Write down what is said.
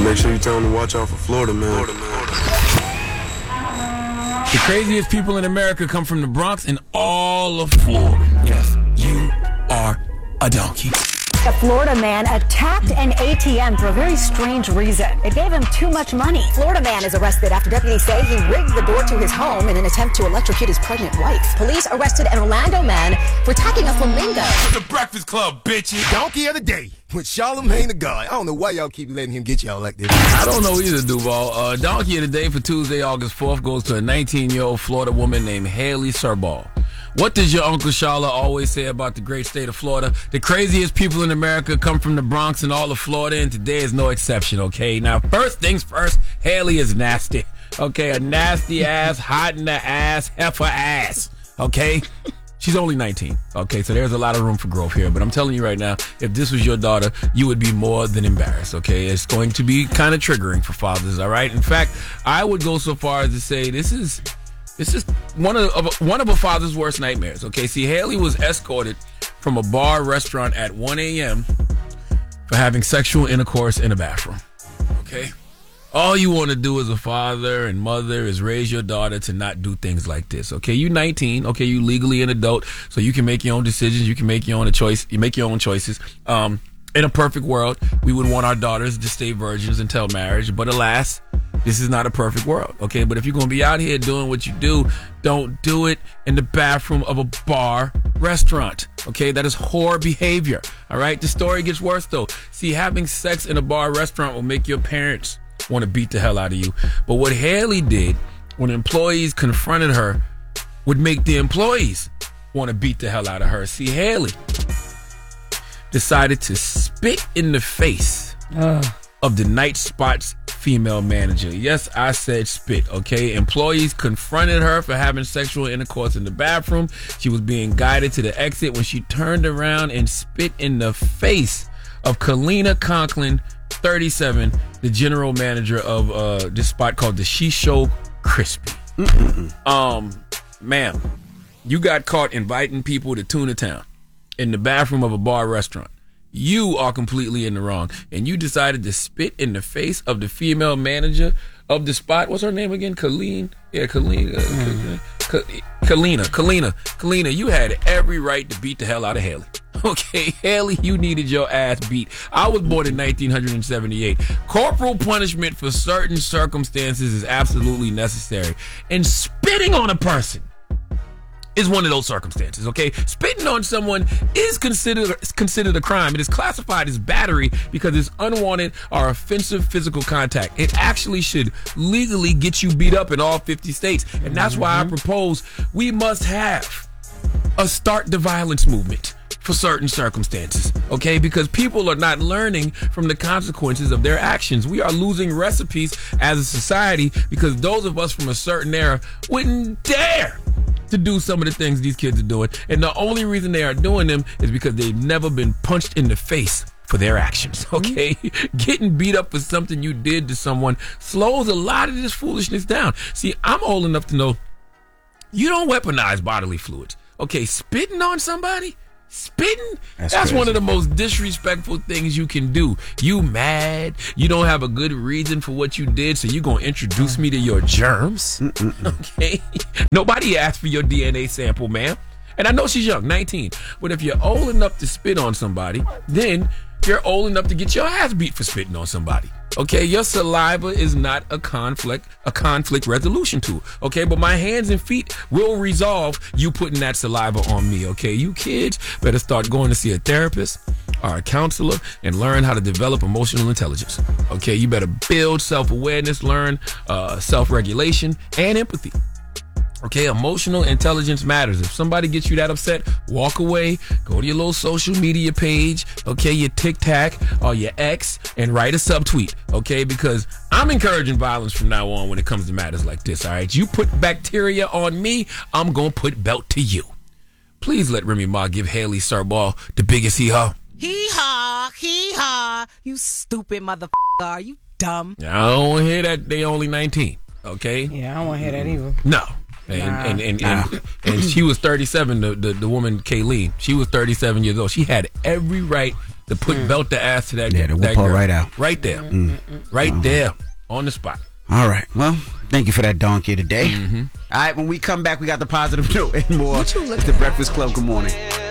Make sure you tell him to watch out for Florida, man. The craziest people in America come from the Bronx and all of Florida. Yes, you are a donkey. A Florida man attacked an ATM for a very strange reason. It gave him too much money. Florida man is arrested after deputies say he rigged the door to his home in an attempt to electrocute his pregnant wife. Police arrested an Orlando man for attacking a flamingo. The Breakfast Club, bitches. Donkey of the day with Charlamagne the God. I don't know why y'all keep letting him get y'all like this. I don't know either, Duval. Donkey of the day for Tuesday, August 4th goes to a 19-year-old Florida woman named Haley Serball. What does your Uncle Shala always say about the great state of Florida? The craziest people in America come from the Bronx and all of Florida, and today is no exception, okay? Now, first things first, Haley is nasty, okay? A nasty ass, hot in the ass, heifer ass, okay? She's only 19, okay? So there's a lot of room for growth here, but I'm telling you right now, if this was your daughter, you would be more than embarrassed, okay? It's going to be kind of triggering for fathers, all right? In fact, I would go so far as to say this is one of a father's worst nightmares. Okay, see, Haley was escorted from a bar restaurant at 1 a.m. for having sexual intercourse in a bathroom. Okay, all you want to do as a father and mother is raise your daughter to not do things like this. Okay, you 19. Okay, you legally an adult, so you can make your own decisions. You can make your own choice. You make your own choices. In a perfect world, we would want our daughters to stay virgins until marriage, but alas, this is not a perfect world, okay? But if you're going to be out here doing what you do, don't do it in the bathroom of a bar restaurant, okay? That is whore behavior, all right? The story gets worse, though. See, having sex in a bar restaurant will make your parents want to beat the hell out of you. But what Haley did when employees confronted her would make the employees want to beat the hell out of her. See, Haley decided to spit in the face of the Night Spot's female manager. Yes, I said spit, okay? Employees confronted her for having sexual intercourse in the bathroom. She was being guided to the exit when she turned around and spit in the face of Kalina Conklin, 37, the general manager of this spot called the Shisho Crispy. Ma'am, you got caught inviting people to Tuna Town in the bathroom of a bar restaurant. You are completely in the wrong, and you decided to spit in the face of the female manager of the spot. What's her name again? Kalina. You had every right to beat the hell out of Haley. Okay, Haley, you needed your ass beat. I was born in 1978. Corporal punishment for certain circumstances is absolutely necessary, and spitting on a person is one of those circumstances, okay? Spitting on someone is considered a crime. It is classified as battery because it's unwanted or offensive physical contact. It actually should legally get you beat up in all 50 states. And that's why I propose we must have a Start the Violence movement for certain circumstances, okay? Because people are not learning from the consequences of their actions. We are losing recipes as a society because those of us from a certain era wouldn't dare to do some of the things these kids are doing. And the only reason they are doing them is because they've never been punched in the face for their actions, okay? Getting beat up for something you did to someone slows a lot of this foolishness down. See, I'm old enough to know you don't weaponize bodily fluids, okay? Spitting on somebody? Spitting? That's one of the most disrespectful things you can do. You mad? You don't have a good reason for what you did, so you gonna introduce me to your germs? Okay? Nobody asked for your DNA sample, ma'am. And I know she's young, 19. But if you're old enough to spit on somebody, then you're old enough to get your ass beat for spitting on somebody. Okay, your saliva is not a conflict resolution tool. Okay, but my hands and feet will resolve you putting that saliva on me. Okay, you kids better start going to see a therapist or a counselor and learn how to develop emotional intelligence. Okay, you better build self-awareness, learn self-regulation and empathy. Okay, emotional intelligence matters. If somebody gets you that upset, walk away, go to your little social media page, okay, your TikTok or your X, and write a subtweet, okay, because I'm encouraging violence from now on when it comes to matters like this, all right? You put bacteria on me, I'm going to put belt to you. Please let Remy Ma give Haley Serball the biggest hee-haw. Hee-haw, hee-haw, you stupid motherfucker, are you dumb? I don't want to hear that they only 19, okay? Yeah, I don't want to hear that either. No. And she was 37, the woman Kayleen. She was 37 years old. She had every right to put belt the ass to that Yeah, girl. to whip her right out. Right there. Right there. On the spot. All right. Well, thank you for that donkey today. All right, when we come back, we got the positive note and more. It's the Breakfast Club. Good morning.